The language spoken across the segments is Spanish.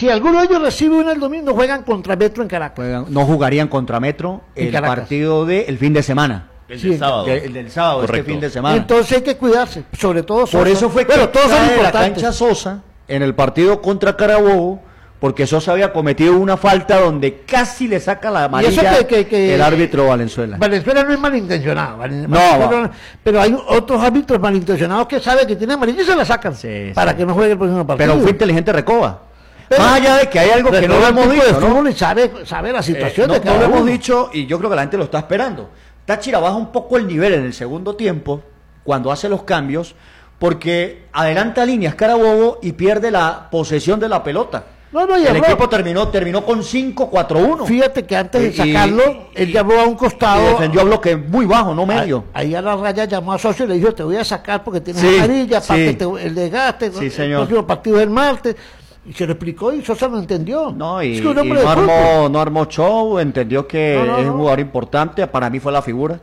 Si alguno de ellos recibe una el domingo, no juegan contra Metro en Caracas. No jugarían contra Metro el partido del fin de semana. El del sábado. El del sábado, correcto. Este fin de semana. Entonces hay que cuidarse, sobre todo Sosa. Por eso fue que todos son en la importantes. cancha Sosa, en el partido contra Carabobo, porque Sosa había cometido una falta donde casi le saca la amarilla el árbitro Valenzuela. Valenzuela no es malintencionado. Pero hay otros árbitros malintencionados que saben que tiene amarilla y se la sacan para que no juegue el próximo partido. Pero fue inteligente Recoba. Más allá de que hay algo que no lo hemos dicho, ¿no? Y sabe la situación de cada no lo hemos uno. dicho y yo creo que la gente lo está esperando. Táchira baja un poco el nivel en el segundo tiempo cuando hace los cambios porque adelanta líneas Carabobo y pierde la posesión de la pelota. El equipo terminó con 5-4-1. Fíjate que antes de sacarlo, él llamó a un costado. Y defendió a bloque muy bajo, no medio. Ahí a la raya llamó a socio y le dijo: te voy a sacar porque tienes amarilla, el desgaste, el próximo partido es el martes. Y se lo explicó y Sosa no entendió. No, no armó show, entendió que es un jugador importante. Para mí fue la figura.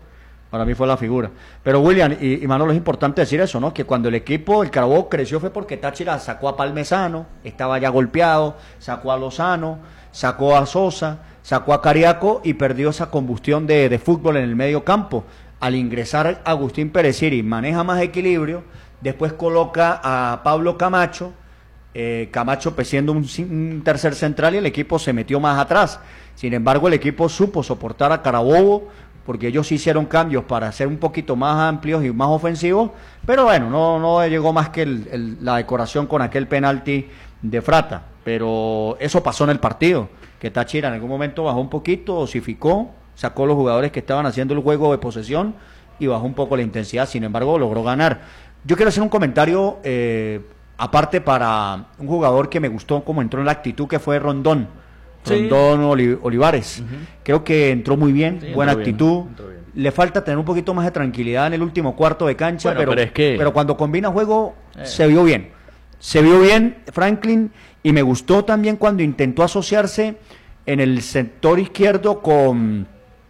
Pero William y Manolo, es importante decir eso, ¿no? Que cuando el equipo, el Carabobo creció fue porque Táchira sacó a Palmesano, estaba ya golpeado, sacó a Lozano, sacó a Sosa, sacó a Cariaco y perdió esa combustión de fútbol en el medio campo. Al ingresar Agustín Pereciri maneja más equilibrio, después coloca a Pablo Camacho, Camacho siendo un tercer central y el equipo se metió más atrás. Sin embargo, el equipo supo soportar a Carabobo porque ellos hicieron cambios para ser un poquito más amplios y más ofensivos, pero bueno, no llegó más que la decoración con aquel penalti de Frata, pero eso pasó en el partido, que Táchira en algún momento bajó un poquito, osificó, sacó los jugadores que estaban haciendo el juego de posesión y bajó un poco la intensidad, sin embargo logró ganar. Yo quiero hacer un comentario aparte para un jugador que me gustó como entró en la actitud, que fue Rondón Olivares. Creo que entró muy bien, buena actitud. Le falta tener un poquito más de tranquilidad en el último cuarto de cancha, pero cuando combina juego se vio bien. Se vio bien Franklin y me gustó también cuando intentó asociarse en el sector izquierdo con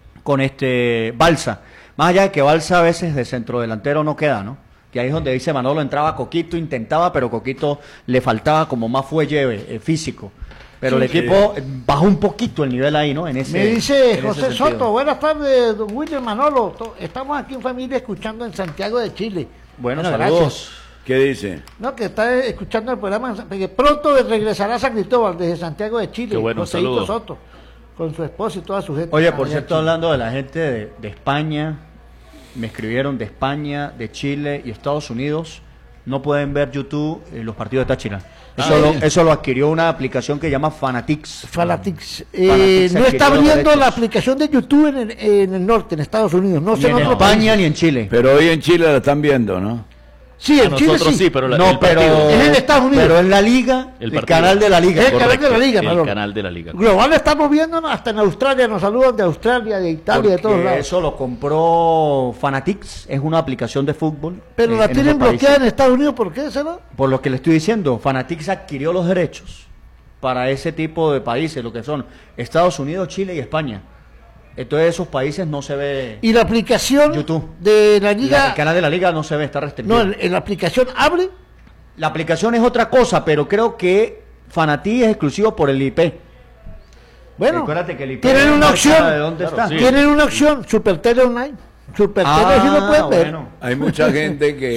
Balsa. Más allá de que Balsa a veces de centrodelantero no queda, ¿no? Que ahí es donde dice Manolo, entraba Coquito, intentaba, pero Coquito le faltaba como más fuelle físico. Pero el equipo bajó un poquito el nivel ahí, ¿no? Me dice José Soto, buenas tardes, don William Manolo. Estamos aquí en familia escuchando en Santiago de Chile. Bueno, saludos. Gracias. ¿Qué dice? No, que está escuchando el programa, que pronto regresará a San Cristóbal desde Santiago de Chile. Qué bueno, Joséito Soto, con su esposa y toda su gente. Oye, por cierto, hablando de la gente de España, me escribieron de España, de Chile y Estados Unidos, no pueden ver YouTube los partidos de Táchira. Eso lo adquirió una aplicación que se llama Fanatics. Fanatics no está abriendo la aplicación de YouTube en el norte, en Estados Unidos. No sé en España ni en Chile. Pero hoy en Chile la están viendo, ¿no? Sí, en Chile sí. Pero es en Estados Unidos. Pero en la liga, el canal de la liga. El canal de la liga, el canal de la liga. Global estamos viendo hasta en Australia, nos saludan de Australia, de Italia, de todos lados. Eso lo compró Fanatics, es una aplicación de fútbol. Pero la tienen bloqueada en Estados Unidos, ¿por qué será? Por lo que le estoy diciendo, Fanatics adquirió los derechos para ese tipo de países, lo que son Estados Unidos, Chile y España. Entonces esos países no se ve. Y la aplicación YouTube de la liga. El canal de la liga no se ve, está restringido. No, en la aplicación abre. La aplicación es otra cosa, pero creo que Fanatí es exclusivo por el IP. Bueno, recuérdate que el IP tienen una opción. ¿De dónde está? Sí. Tienen una opción, Supertele Online. Supertele sí lo pueden ver. Bueno. Hay mucha gente que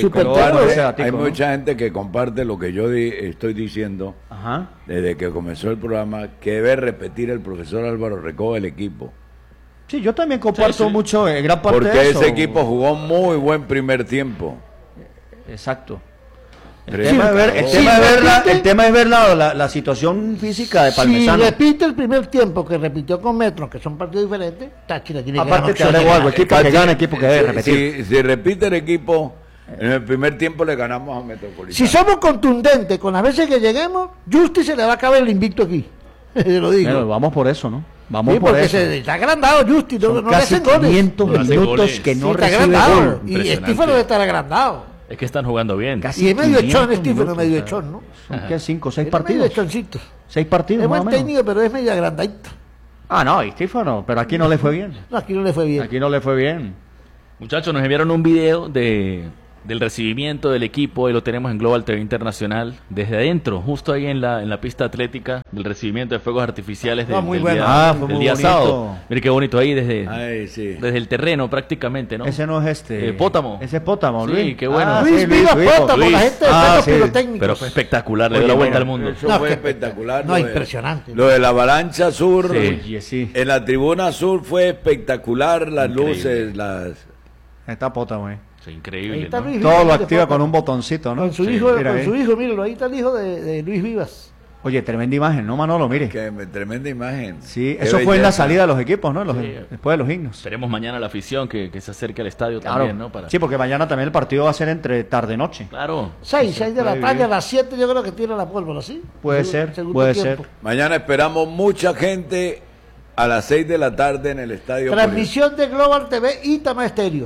comparte lo que yo estoy diciendo. Ajá. Desde que comenzó el programa, que debe repetir el profesor Álvaro Recoba el equipo. Sí, yo también comparto mucho, gran parte porque de eso. Ese equipo jugó muy buen primer tiempo. Exacto. El tema es ver la situación física de Palmesano. Si repite el primer tiempo que repitió con Metro, que son partidos diferentes, Táchira tiene que ganar. Aparte te agrego algo, equipo que gana, equipo que debe repetir. Si repite el equipo, en el primer tiempo le ganamos a Metropolitano. Si somos contundentes con las veces que lleguemos, Justi se le va a acabar el invicto aquí. Lo digo. Bueno, vamos por eso, ¿no? Vamos por porque eso. Está agrandado Justi, no le casi hacen goles. 500 minutos que no recibe gol. Y Estífano debe estar agrandado. Es que están jugando bien. Y es medio echón, Estífano, medio echón, ¿no? ¿Son qué? 5 o 6 medio partidos. echoncito. 6 partidos, Es más o buen menos. técnico, pero es medio agrandadito. No, Estífano, pero aquí no le fue bien. No, aquí no le fue bien. Aquí no le fue bien. Muchachos, nos enviaron un video de del recibimiento del equipo, y lo tenemos en Global TV Internacional, desde adentro, justo ahí en la pista atlética, del recibimiento de fuegos artificiales muy del bueno. del día sábado. Mire qué bonito ahí desde el terreno prácticamente, ¿no? Ese no es Pótamo. Ese es Pótamo, sí, Luis. qué bueno. Luis Vivas Pótamo, la gente de los pirotécnicos. Pero fue espectacular, le dio la vuelta al mundo. Eso fue espectacular. No, impresionante. Lo de la avalancha sur, sí. En la tribuna sur fue espectacular, las luces, Está Pótamo, Sí, increíble, ¿no? Todo lo activa con un botoncito, ¿no? Con su hijo, míralo, ahí está el hijo de Luis Vivas. Oye, tremenda imagen, ¿no, Manolo? Mire. Tremenda imagen. Sí, eso fue en la salida de los equipos, ¿no? Después de los himnos. Esperemos mañana la afición que se acerque al estadio también, ¿no? Sí, porque mañana también el partido va a ser entre tarde-noche. Claro. 6 de la tarde, a las 7 yo creo que tira la pólvora, ¿sí? Puede ser. Mañana esperamos mucha gente a las 6 de la tarde en el estadio. Transmisión de Global TV y Tama Estéreo.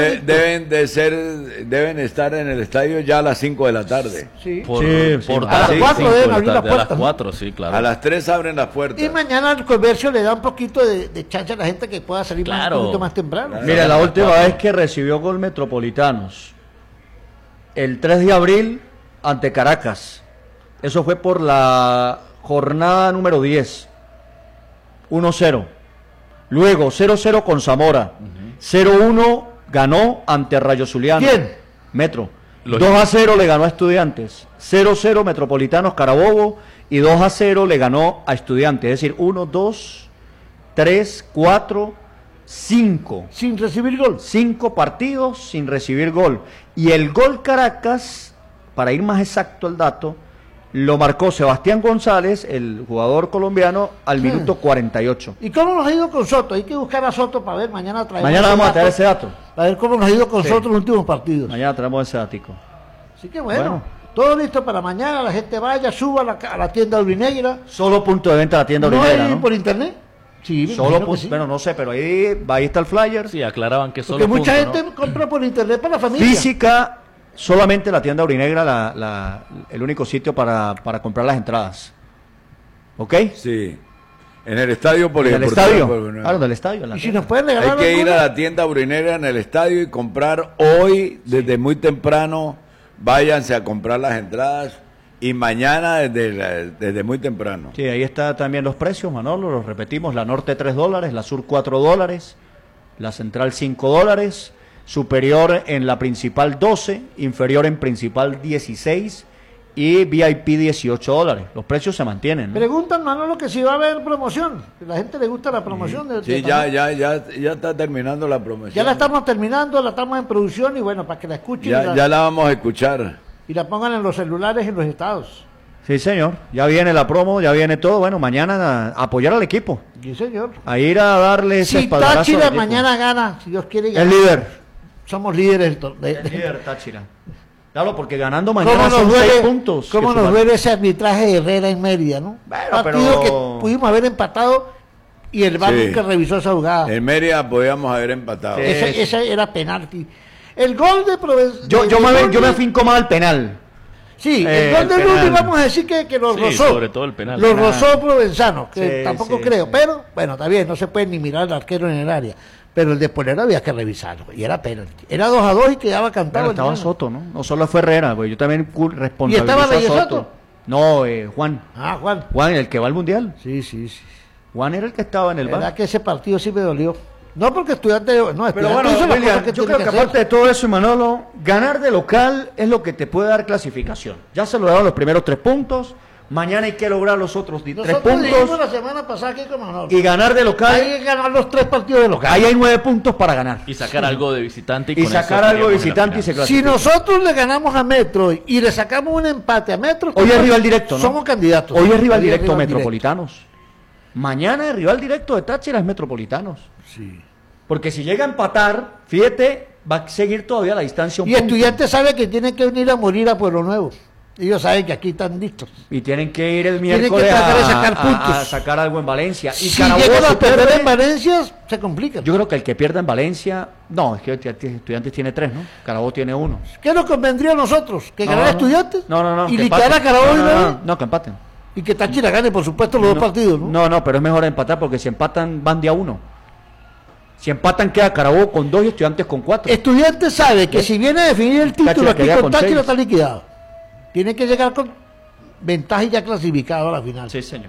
Deben estar en el estadio ya a las 5 de la tarde. Sí. Por a las 4 deben abrir las puertas. A las 4, sí, claro. A las 3 abren las puertas. Y mañana el comercio le da un poquito de chance a la gente que pueda salir un poquito más temprano. Claro. Mira, la última vez que recibió gol Metropolitanos, el 3 de abril ante Caracas. Eso fue por la jornada número 10. 1-0. Luego 0-0 con Zamora. 0-1 ganó ante Rayo Zuliano. ¿Quién? Metro. 2-0 le ganó a Estudiantes. 0-0 Metropolitanos Carabobo. Y 2-0 le ganó a Estudiantes. Es decir, 1, 2, 3, 4, 5. Sin recibir gol. 5 partidos sin recibir gol. Y el gol Caracas, para ir más exacto al dato, lo marcó Sebastián González, el jugador colombiano, al minuto 48. ¿Y cómo nos ha ido con Soto? Hay que buscar a Soto para ver, mañana vamos a traer ese dato. A ver cómo nos ha ido con Soto en los últimos partidos. Mañana traemos ese datico. Así que bueno, todo listo para mañana, la gente vaya, suba a la tienda Aurinegra. Solo punto de venta a la tienda Aurinegra, ¿no? ¿Por internet? Sí, solo bueno, no sé, pero ahí está el flyer. Sí, aclaraban que solo porque mucha gente compra por internet para la familia. Física. Solamente la tienda Aurinegra, el único sitio para comprar las entradas. ¿Ok? Sí. En el estadio ¿En el estadio? Claro, del estadio. ¿Y si nos pueden regalar hay que ir a la tienda Aurinegra en el estadio y comprar hoy, desde muy temprano, váyanse a comprar las entradas, y mañana desde muy temprano. Sí, ahí están también los precios, Manolo, los repetimos: la Norte $3, la Sur $4, la Central $5, superior en la principal 12, inferior en principal 16 y VIP $18. Los precios se mantienen, ¿no? Preguntan, Manolo, que si va a haber promoción. A la gente le gusta la promoción. Sí, ya está terminando la promoción. Ya la estamos terminando, la estamos en producción y bueno, para que la escuchen. Ya la vamos a escuchar. Y la pongan en los celulares en los estados. Sí, señor. Ya viene la promo, ya viene todo. Bueno, mañana a apoyar al equipo. Sí, señor. A ir a darle ese espaldarazo. Si Táchira mañana gana, si Dios quiere ganar. El líder. Somos líderes del líder Táchira. Claro, porque ganando mañana son 6 puntos. ¿Cómo nos duele ese arbitraje de Herrera en Mérida, no? Bueno, partido que pudimos haber empatado y el VAR nunca revisó esa jugada. En Mérida podíamos haber empatado. Sí. Ese era penalti. El gol de Provenza. Yo me afinco más al penal. Sí, el gol de Luli vamos a decir que lo rozó. Sobre todo el penal. Lo rozó Provenzano, que tampoco creo. Pero, bueno, está bien, no se puede ni mirar al arquero en el área. Pero el de Polero había que revisarlo, y era penalti. Era 2-2 y quedaba cantado. Pero estaba Soto, ¿no? No solo fue Herrera, pues yo también responsabilizo. ¿Y estaba Reyes Soto? No, Juan. Juan. Juan, el que va al Mundial. Sí. Juan era el que estaba en el bar. La verdad que ese partido sí me dolió. No porque estudiante... No, pero bueno, William, yo creo que aparte de todo eso, Manolo, ganar de local es lo que te puede dar clasificación. Ya se lograron los primeros 3 puntos. Mañana hay que lograr los otros 3 puntos. La semana pasada aquí con Manolo. Y ganar de local. Hay que ganar los 3 partidos de local. Ahí hay 9 puntos para ganar. Y sacar algo de visitante. Y sacar algo de visitante y se clasifica. Si nosotros le ganamos a Metro y le sacamos un empate a Metro. Hoy es rival directo, ¿no? Somos candidatos. Hoy es rival directo Metropolitanos. Mañana el rival directo de Táchira es Metropolitanos. Sí. Porque si llega a empatar, fíjate, va a seguir todavía la distancia un y Estudiantes sabe que tienen que venir a morir a Pueblo Nuevo. Ellos saben que aquí están listos. Y tienen que ir el miércoles a sacar algo en Valencia. Y si llegan a perder en Valencia, se complica. Yo creo que el que pierda en Valencia... No, es que Estudiantes tiene 3, ¿no? Carabobo tiene 1. ¿Qué nos convendría a nosotros? ¿Que ganara Estudiantes? No. ¿Y liquidar a Carabobo? No, que empaten. Y que Táchira gane, por supuesto, los 2 partidos, ¿no? No, pero es mejor empatar porque si empatan van de a 1. Si empatan queda Carabobo con 2 y Estudiantes con 4. Estudiantes sabe que si viene a definir el título aquí con Táchira está liquidado. Tiene que llegar con ventaja y ya clasificado a la final. Sí, señor.